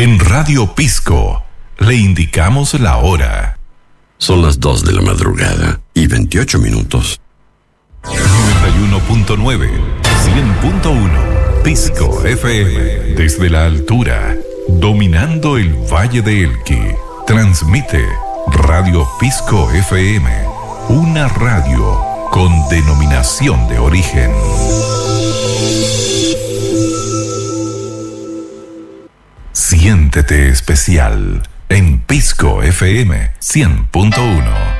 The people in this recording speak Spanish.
En Radio Pisco le indicamos la hora. Son las 2 de la madrugada y 28 minutos. 91.9, 100.1, Pisco FM. Desde la altura, dominando el Valle de Elqui, transmite Radio Pisco FM, una radio con denominación de origen. Siéntete especial en Pisco FM 100.1.